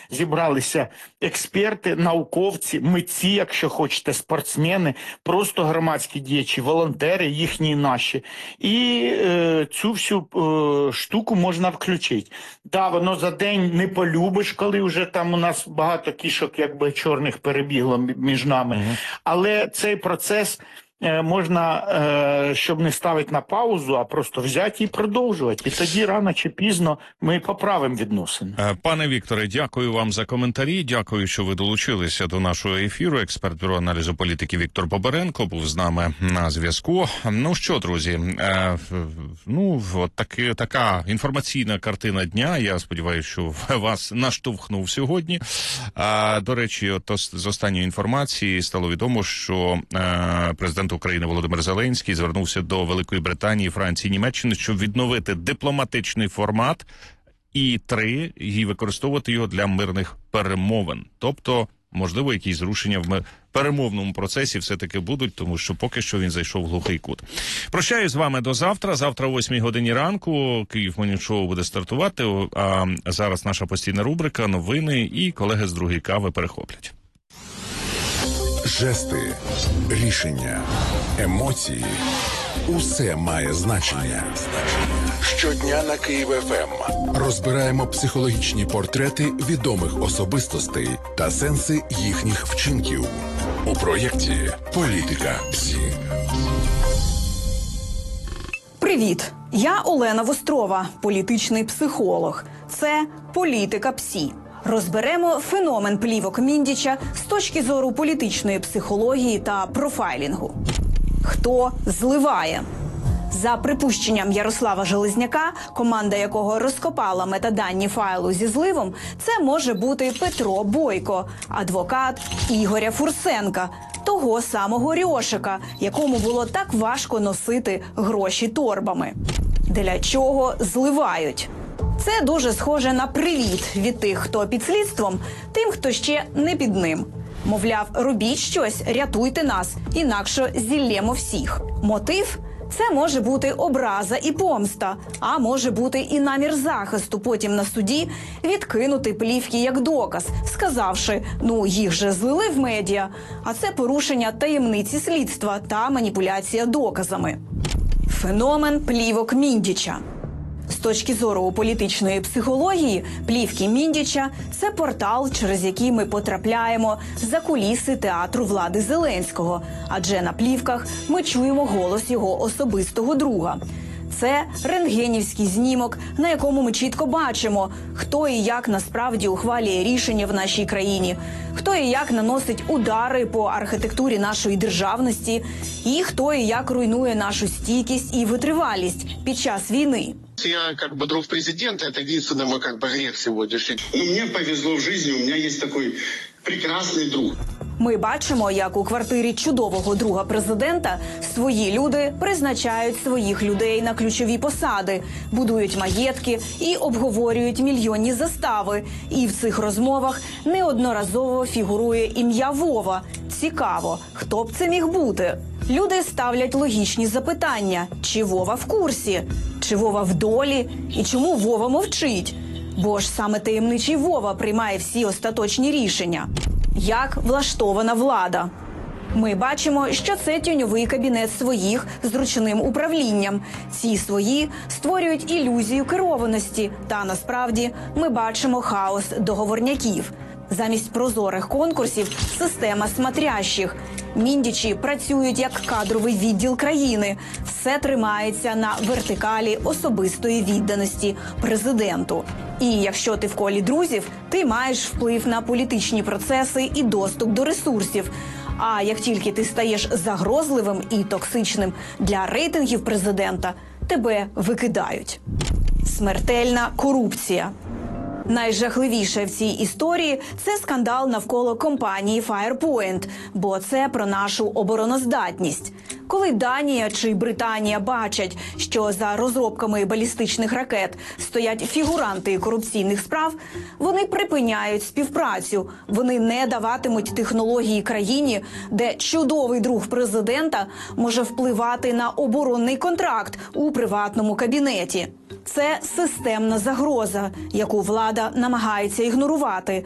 зібралися експерти, науковці, митці, якщо хочете, спортсмени, просто громадські діячі, волонтери, їхні і наші. І цю всю штуку можна включити. Да, воно за день не полюбиш, коли вже там у нас багато кішок якби чорних перебігло між нами. Але цей процес можна, щоб не ставити на паузу, а просто взяти і продовжувати. І тоді рано чи пізно ми поправимо відносини. Пане Вікторе, дякую вам за коментарі. Дякую, що ви долучилися до нашого ефіру. Експерт бюро аналізу політики Віктор Боберенко був з нами на зв'язку. Ну що, друзі, от така інформаційна картина дня. Я сподіваюся, що вас наштовхнув сьогодні. До речі, з останньої інформації стало відомо, що президент України Володимир Зеленський звернувся до Великої Британії, Франції, Німеччини, щоб відновити дипломатичний формат І3 і використовувати його для мирних перемовин. Тобто, можливо, якісь зрушення в перемовному процесі все-таки будуть, тому що поки що він зайшов в глухий кут. Прощаюсь з вами до завтра. Завтра о 8 годині ранку Київ Монітор Шоу буде стартувати, а зараз наша постійна рубрика «Новини» і колеги з «Другої кави» перехоплять. Жести, рішення, емоції – усе має значення. Щодня на Київ ФМ розбираємо психологічні портрети відомих особистостей та сенси їхніх вчинків. У проєкті «Політика ПСІ». Привіт! Я Олена Вострова, політичний психолог. Це «Політика ПСІ». Розберемо феномен плівок Міндіча з точки зору політичної психології та профайлінгу. Хто зливає? За припущенням Ярослава Железняка, команда якого розкопала метадані файлу зі зливом, це може бути Петро Бойко, адвокат Ігоря Фурсенка, того самого Рьошика, якому було так важко носити гроші торбами. Для чого зливають? Це дуже схоже на привіт від тих, хто під слідством, тим, хто ще не під ним. Мовляв, робіть щось, рятуйте нас, інакше зіллємо всіх. Мотив? Це може бути образа і помста, а може бути і намір захисту потім на суді відкинути плівки як доказ, сказавши, їх же злили в медіа, а це порушення таємниці слідства та маніпуляція доказами. Феномен плівок Міндіча. З точки зору політичної психології, плівки Міндіча – це портал, через який ми потрапляємо за куліси театру влади Зеленського, адже на плівках ми чуємо голос його особистого друга. Це рентгенівський знімок, на якому ми чітко бачимо, хто і як насправді ухвалює рішення в нашій країні, хто і як наносить удари по архітектурі нашої державності, і хто і як руйнує нашу стійкість і витривалість під час війни. Я друг президента, это единственный мой грех сегодняшний. Мне повезло в жизни, у меня есть такой прекрасный друг. Ми бачимо, як у квартирі чудового друга президента свої люди призначають своїх людей на ключові посади, будують маєтки і обговорюють мільйонні застави. І в цих розмовах неодноразово фігурує ім'я Вова. Цікаво, хто б це міг бути? Люди ставлять логічні запитання. Чи Вова в курсі? Чи Вова в долі? І чому Вова мовчить? Бо ж саме таємничий Вова приймає всі остаточні рішення. Як влаштована влада? Ми бачимо, що це тіньовий кабінет своїх з ручним управлінням. Ці свої створюють ілюзію керованості. Та насправді ми бачимо хаос договорняків. Замість прозорих конкурсів – система смотрящих. Міндічі працюють як кадровий відділ країни. Все тримається на вертикалі особистої відданості президенту. І якщо ти в колі друзів, ти маєш вплив на політичні процеси і доступ до ресурсів. А як тільки ти стаєш загрозливим і токсичним для рейтингів президента, тебе викидають. Смертельна корупція. Найжахливіше в цій історії – це скандал навколо компанії Firepoint, бо це про нашу обороноздатність. Коли Данія чи Британія бачать, що за розробками балістичних ракет стоять фігуранти корупційних справ, вони припиняють співпрацю. Вони не даватимуть технології країні, де чудовий друг президента може впливати на оборонний контракт у приватному кабінеті. Це системна загроза, яку влада намагається ігнорувати.